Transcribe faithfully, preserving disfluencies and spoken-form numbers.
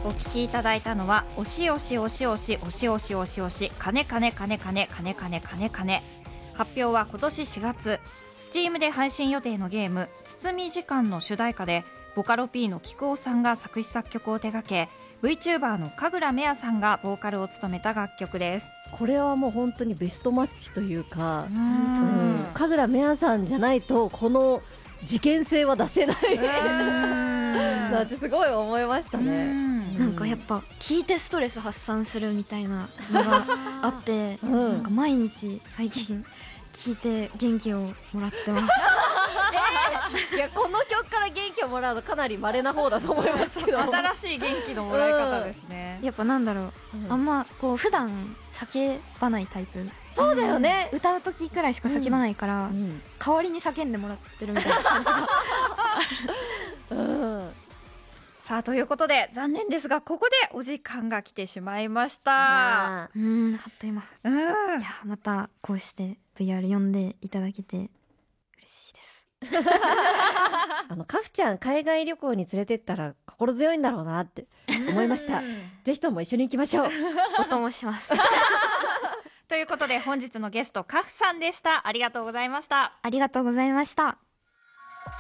お聞きいただいたのはおしおしおしおしおしおしおしおしかねかねかねかねかねかねかねかね。発表は今年しがつ、 Steam で配信予定のゲーム包み時間の主題歌で、ボカロ P の菊尾さんが作詞作曲を手掛け、 VTuber の神楽メアさんがボーカルを務めた楽曲です。 これはもう本当にベストマッチというか、 うんうん神楽メアさんじゃないとこの事件性は出せないだってすごい思いましたね。 なんかやっぱ聞いてストレス発散するみたいなのがあって、 うん、 なんか毎日最近聞いて元気をもらってますえー、いやこの曲から元気をもらうのかなり稀な方だと思いますけど新しい元気のもらい方ですね。 やっぱなんだろう、 うん、 あんまこう普段叫ばないタイプ。 そうだよね、 歌う時くらいしか叫ばないから、 うん、 代わりに叫んでもらってるみたいな感じがうん、 さあということで残念ですがここでお時間が来てしまいました。 うんあっという間。 うんいやまたこうして ブイアール 読んでいただけて嬉しいです。 あのカフちゃん海外旅行に連れてったら心強いんだろうなって思いましたぜひとも一緒に行きましょう。 お供しますということで本日のゲストカフさんでした。ありがとうございました。 ありがとうございました。